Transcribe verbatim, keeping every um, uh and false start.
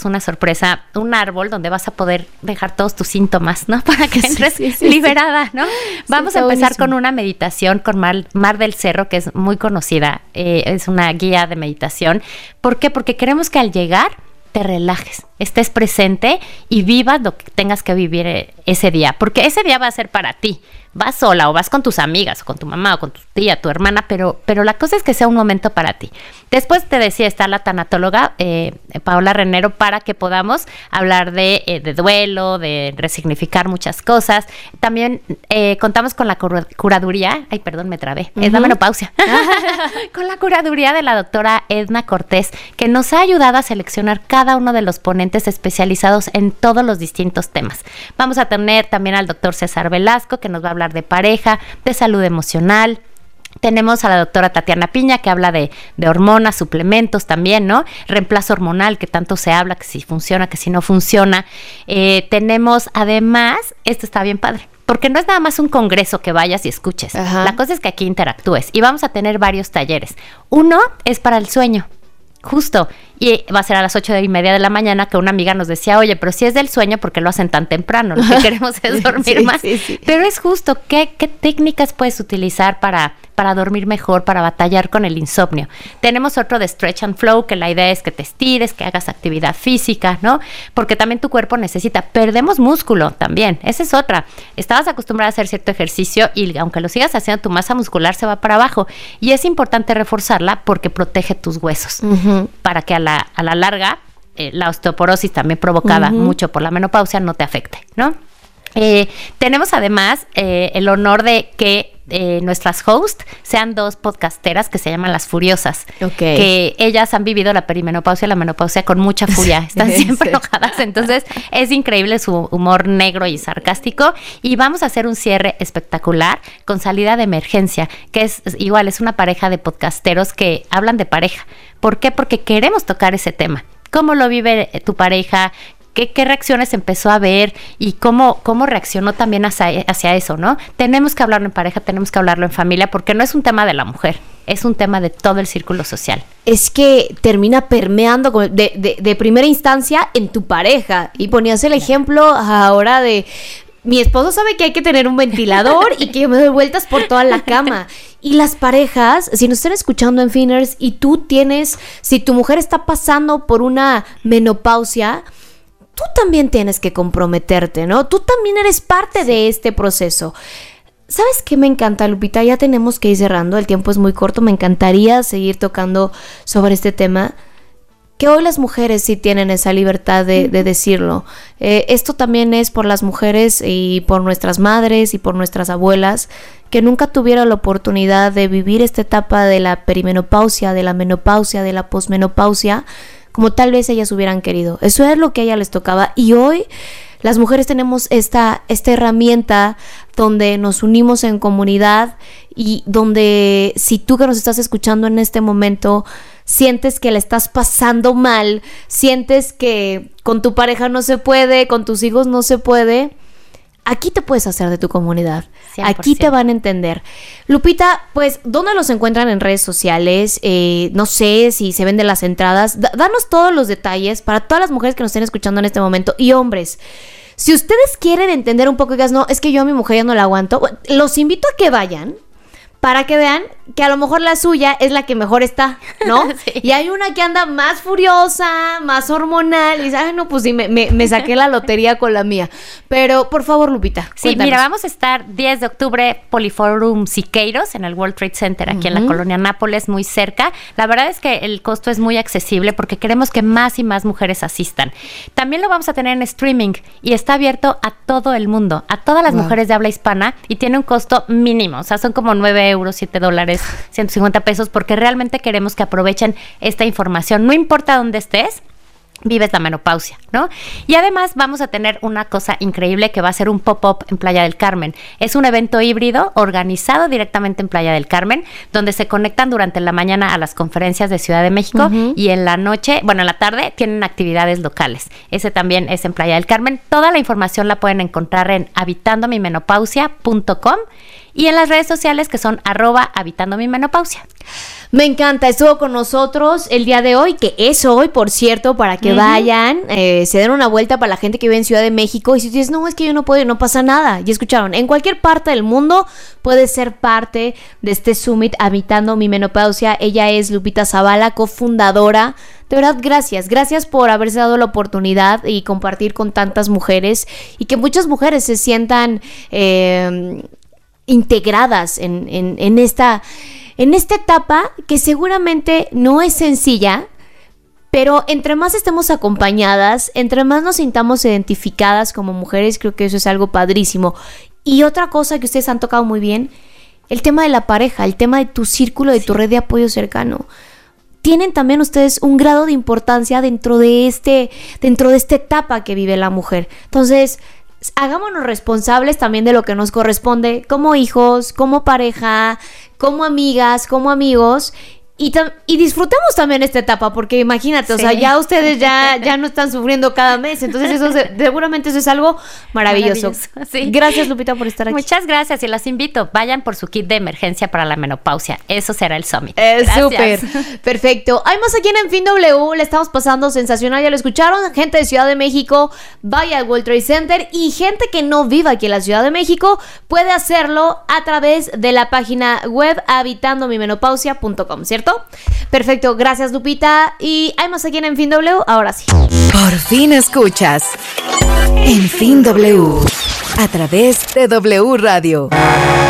una sorpresa, un árbol donde vas a poder dejar todos tus síntomas, ¿no? Para que entres sí, sí, sí, liberada, ¿no? Sí, vamos a empezar buenísimo. Con una meditación con Mar, Mar del Cerro, que es muy conocida, eh, es una guía de meditación. ¿Por qué? Porque queremos que al llegar te relajes, estés presente y vivas lo que tengas que vivir ese día, porque ese día va a ser para ti. Vas sola o vas con tus amigas o con tu mamá o con tu tía, tu hermana, pero, pero la cosa es que sea un momento para ti. Después te decía, está la tanatóloga eh, Paola Renero para que podamos hablar de, eh, de duelo, de resignificar muchas cosas. También eh, contamos con la cur- curaduría, ay perdón, me trabé, uh-huh. es la menopausia, con la curaduría de la doctora Edna Cortés, que nos ha ayudado a seleccionar cada uno de los ponentes especializados en todos los distintos temas. Vamos a tener también al doctor César Velasco, que nos va a hablar de pareja, de salud emocional. Tenemos a la doctora Tatiana Piña, que habla de, de hormonas, suplementos también, ¿no? Reemplazo hormonal, que tanto se habla, que si funciona, que si no funciona. Eh, tenemos además, esto está bien padre, porque no es nada más un congreso que vayas y escuches. Ajá. La cosa es que aquí interactúes y vamos a tener varios talleres. Uno es para el sueño. Justo, y va a ser a las ocho y media de la mañana, que una amiga nos decía, oye, pero si es del sueño, ¿por qué lo hacen tan temprano? Lo que queremos es dormir sí, más. Sí, sí. Pero es justo, ¿qué, qué técnicas puedes utilizar para, para dormir mejor, para batallar con el insomnio? Tenemos otro de Stretch and Flow, que la idea es que te estires, que hagas actividad física, ¿no? Porque también tu cuerpo necesita, perdemos músculo también, esa es otra. Estabas acostumbrada a hacer cierto ejercicio y aunque lo sigas haciendo, tu masa muscular se va para abajo. Y es importante reforzarla porque protege tus huesos, uh-huh. para que a la, a la larga eh, la osteoporosis, también provocada uh-huh. mucho por la menopausia, no te afecte, ¿no? Eh, tenemos además eh, el honor de que Eh, nuestras hosts sean dos podcasteras que se llaman Las Furiosas, okay. que ellas han vivido la perimenopausia y la menopausia con mucha furia, están siempre sí. enojadas, entonces es increíble su humor negro y sarcástico, y vamos a hacer un cierre espectacular con Salida de Emergencia, que es igual, es una pareja de podcasteros que hablan de pareja. ¿Por qué? Porque queremos tocar ese tema. ¿Cómo lo vive tu pareja? ¿Qué, qué reacciones empezó a ver y cómo, cómo reaccionó también hacia, hacia eso, ¿no? Tenemos que hablarlo en pareja, tenemos que hablarlo en familia, porque no es un tema de la mujer, es un tema de todo el círculo social. Es que termina permeando de, de, de primera instancia en tu pareja. Y ponías el ejemplo ahora de... Mi esposo sabe que hay que tener un ventilador y que yo me doy vueltas por toda la cama. Y las parejas, si nos están escuchando en Finners y tú tienes... Si tu mujer está pasando por una menopausia... tú también tienes que comprometerte, ¿no? Tú también eres parte sí. de este proceso. ¿Sabes qué me encanta, Lupita? Ya tenemos que ir cerrando, el tiempo es muy corto, me encantaría seguir tocando sobre este tema, que hoy las mujeres sí tienen esa libertad de, de decirlo. Eh, esto también es por las mujeres y por nuestras madres y por nuestras abuelas, que nunca tuvieron la oportunidad de vivir esta etapa de la perimenopausia, de la menopausia, de la posmenopausia, como tal vez ellas hubieran querido. Eso es lo que a ellas les tocaba. Y hoy las mujeres tenemos esta, esta herramienta donde nos unimos en comunidad y donde si tú que nos estás escuchando en este momento sientes que le estás pasando mal, sientes que con tu pareja no se puede, con tus hijos no se puede, aquí te puedes hacer de tu comunidad. cien por ciento. Aquí te van a entender. Lupita, pues, ¿dónde los encuentran en redes sociales? Eh, no sé si se venden las entradas. D- danos todos los detalles para todas las mujeres que nos estén escuchando en este momento. Y hombres, si ustedes quieren entender un poco y digas, no, es que yo a mi mujer ya no la aguanto, los invito a que vayan para que vean que a lo mejor la suya es la que mejor está, ¿no? Sí. Y hay una que anda más furiosa, más hormonal, y dice, ay, no, pues sí, me, me, me saqué la lotería con la mía. Pero, por favor, Lupita, sí, cuéntanos. Mira, vamos a estar diez de octubre, Poliforum Siqueiros, en el World Trade Center, aquí uh-huh. en la colonia Nápoles, muy cerca. La verdad es que el costo es muy accesible porque queremos que más y más mujeres asistan. También lo vamos a tener en streaming y está abierto a todo el mundo, a todas las wow. mujeres de habla hispana, y tiene un costo mínimo, o sea, son como nueve euros, siete dólares, ciento cincuenta pesos, porque realmente queremos que aprovechen esta información. No importa dónde estés, vives la menopausia, ¿no? Y además vamos a tener una cosa increíble que va a ser un pop-up en Playa del Carmen. Es un evento híbrido organizado directamente en Playa del Carmen, donde se conectan durante la mañana a las conferencias de Ciudad de México uh-huh. y en la noche, bueno, en la tarde tienen actividades locales. Ese también es en Playa del Carmen. Toda la información la pueden encontrar en habitando mi menopausia punto com. y en las redes sociales que son arroba habitando mi menopausia. Me encanta, estuvo con nosotros el día de hoy, que es hoy, por cierto, para que uh-huh. vayan, eh, se den una vuelta para la gente que vive en Ciudad de México. Y si dices, no, es que yo no puedo, no pasa nada. Y escucharon, en cualquier parte del mundo puedes ser parte de este Summit Habitando mi Menopausia. Ella es Lupita Zavala, cofundadora. De verdad, gracias, gracias por haberse dado la oportunidad y compartir con tantas mujeres y que muchas mujeres se sientan eh, integradas en, en, en esta... En esta etapa que seguramente no es sencilla, pero entre más estemos acompañadas, entre más nos sintamos identificadas como mujeres, creo que eso es algo padrísimo. Y otra cosa que ustedes han tocado muy bien, el tema de la pareja, el tema de tu círculo, de tu red de apoyo cercano. Tienen también ustedes un grado de importancia dentro de este, dentro de esta etapa que vive la mujer. Entonces, hagámonos responsables también de lo que nos corresponde como hijos, como pareja, como amigas, como amigos. Y, tam- y disfrutemos también esta etapa, porque imagínate, sí. o sea, ya ustedes ya, ya no están sufriendo cada mes, entonces eso se, seguramente eso es algo maravilloso. maravilloso sí. Gracias, Lupita, por estar aquí. Muchas gracias y las invito, vayan por su kit de emergencia para la menopausia, eso será el Summit. Eh, Súper, perfecto. Hay más aquí en En Fin W, le estamos pasando sensacional, ya lo escucharon, gente de Ciudad de México, vaya al World Trade Center, y gente que no viva aquí en la Ciudad de México puede hacerlo a través de la página web habitando mi menopausia punto com, ¿cierto? Perfecto, gracias Lupita. Y hay más aquí en En Fin W, ahora sí. Por fin escuchas En Fin W a través de W Radio.